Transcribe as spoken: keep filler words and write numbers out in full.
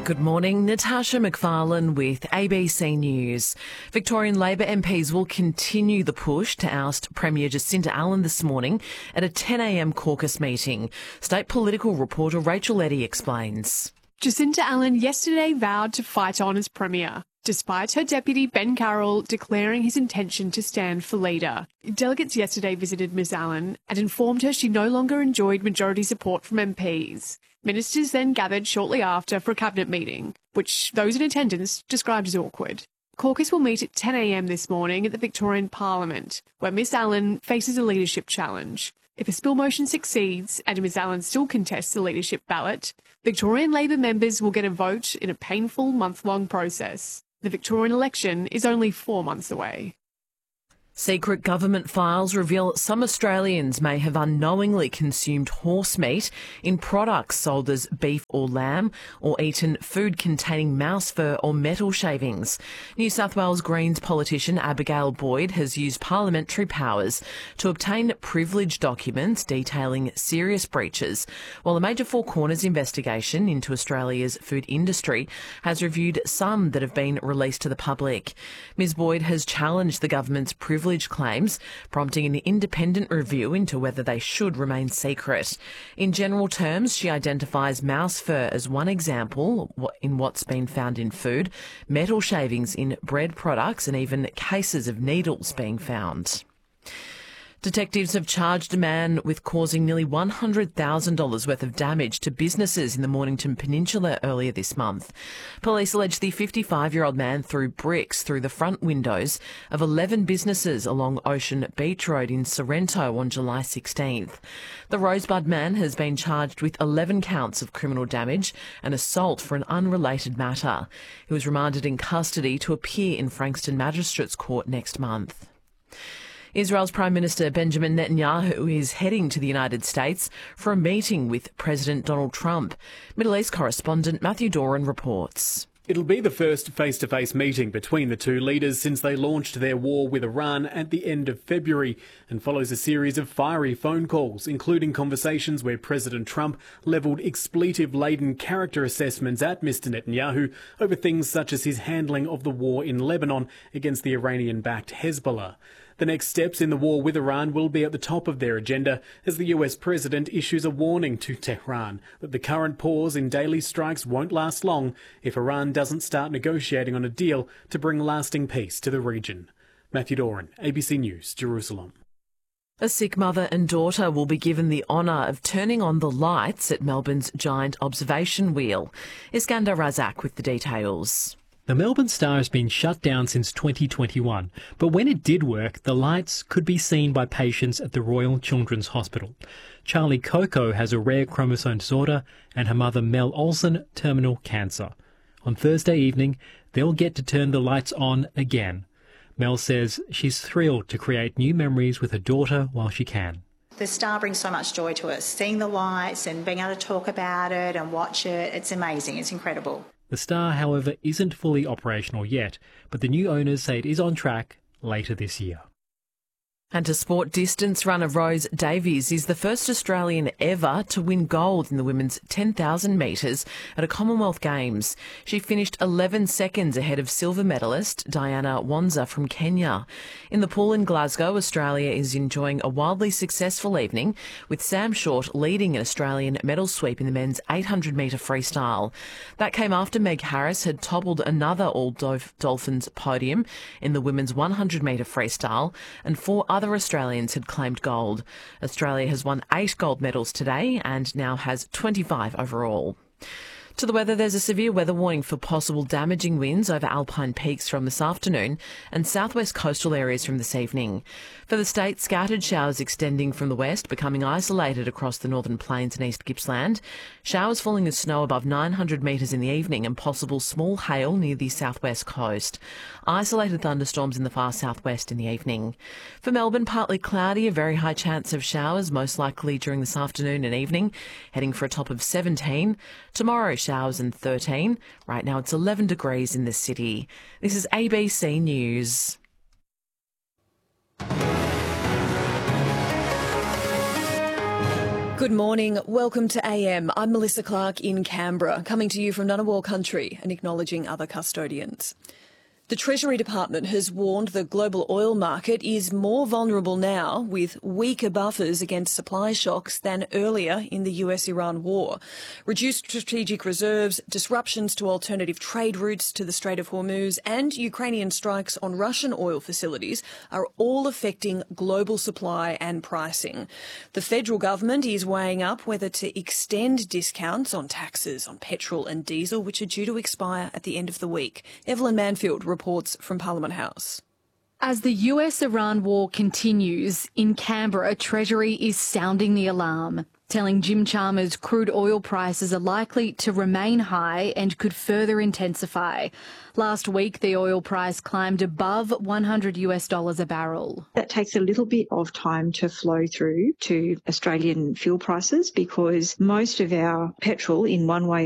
Good morning, Natasha McFarlane with A B C News. Victorian Labor M Ps will continue the push to oust Premier Jacinta Allan this morning at a ten a m caucus meeting. State political reporter Rachel Eddy explains. Jacinta Allan yesterday vowed to fight on as Premier, despite her deputy Ben Carroll declaring his intention to stand for leader. Delegates yesterday visited Miss Allan and informed her she no longer enjoyed majority support from M Ps. Ministers then gathered shortly after for a cabinet meeting, which those in attendance described as awkward. Caucus will meet at ten a m this morning at the Victorian Parliament, where Miss Allan faces a leadership challenge. If a spill motion succeeds and Miss Allan still contests the leadership ballot, Victorian Labor members will get a vote in a painful month-long process. The Victorian election is only four months away. Secret government files reveal some Australians may have unknowingly consumed horse meat in products sold as beef or lamb, or eaten food containing mouse fur or metal shavings. New South Wales Greens politician Abigail Boyd has used parliamentary powers to obtain privileged documents detailing serious breaches, while a major Four Corners investigation into Australia's food industry has reviewed some that have been released to the public. Ms Boyd has challenged the government's privilege claims, prompting an independent review into whether they should remain secret. In general terms, she identifies mouse fur as one example in what's been found in food, metal shavings in bread products, and even cases of needles being found. Detectives have charged a man with causing nearly one hundred thousand dollars worth of damage to businesses in the Mornington Peninsula earlier this month. Police allege the fifty-five-year-old man threw bricks through the front windows of eleven businesses along Ocean Beach Road in Sorrento on July sixteenth. The Rosebud man has been charged with eleven counts of criminal damage and assault for an unrelated matter. He was remanded in custody to appear in Frankston Magistrates Court next month. Israel's Prime Minister Benjamin Netanyahu is heading to the United States for a meeting with President Donald Trump. Middle East correspondent Matthew Doran reports. It'll be the first face-to-face meeting between the two leaders since they launched their war with Iran at the end of February, and follows a series of fiery phone calls, including conversations where President Trump levelled expletive-laden character assessments at Mister Netanyahu over things such as his handling of the war in Lebanon against the Iranian-backed Hezbollah. The next steps in the war with Iran will be at the top of their agenda as the U S president issues a warning to Tehran that the current pause in daily strikes won't last long if Iran doesn't start negotiating on a deal to bring lasting peace to the region. Matthew Doran, A B C News, Jerusalem. A sick mother and daughter will be given the honour of turning on the lights at Melbourne's giant observation wheel. Iskander Razak with the details. The Melbourne Star has been shut down since twenty twenty-one, but when it did work, the lights could be seen by patients at the Royal Children's Hospital. Charlie Coco has a rare chromosome disorder and her mother Mel Olsen terminal cancer. On Thursday evening, they'll get to turn the lights on again. Mel says she's thrilled to create new memories with her daughter while she can. The Star brings so much joy to us. Seeing the lights and being able to talk about it and watch it, it's amazing, it's incredible. The Star, however, isn't fully operational yet, but the new owners say it is on track later this year. And to sport, distance runner Rose Davies is the first Australian ever to win gold in the women's ten thousand metres at a Commonwealth Games. She finished eleven seconds ahead of silver medalist Diana Wanza from Kenya. In the pool in Glasgow, Australia is enjoying a wildly successful evening, with Sam Short leading an Australian medal sweep in the men's eight hundred metre freestyle. That came after Meg Harris had toppled another All Dolphins podium in the women's one hundred metre freestyle, and four other Other Australians had claimed gold. Australia has won eight gold medals today and now has twenty-five overall. To the weather, there's a severe weather warning for possible damaging winds over alpine peaks from this afternoon and southwest coastal areas from this evening. For the state, scattered showers extending from the west, becoming isolated across the northern plains and East Gippsland. Showers falling as snow above nine hundred metres in the evening and possible small hail near the southwest coast. Isolated thunderstorms in the far southwest in the evening. For Melbourne, partly cloudy, a very high chance of showers, most likely during this afternoon and evening, heading for a top of seventeen. Tomorrow, showers and thirteen. Right now it's eleven degrees in the city. This is A B C News. Good morning. Welcome to A M. I'm Melissa Clark in Canberra, coming to you from Ngunnawal country and acknowledging other custodians. The Treasury Department has warned the global oil market is more vulnerable now with weaker buffers against supply shocks than earlier in the U S Iran war. Reduced strategic reserves, disruptions to alternative trade routes to the Strait of Hormuz and Ukrainian strikes on Russian oil facilities are all affecting global supply and pricing. The federal government is weighing up whether to extend discounts on taxes on petrol and diesel, which are due to expire at the end of the week. Evelyn Manfield reports from Parliament House. As the U S Iran war continues, in Canberra, Treasury is sounding the alarm, telling Jim Chalmers crude oil prices are likely to remain high and could further intensify. Last week, the oil price climbed above one hundred US dollars a barrel. That takes a little bit of time to flow through to Australian fuel prices because most of our petrol in one way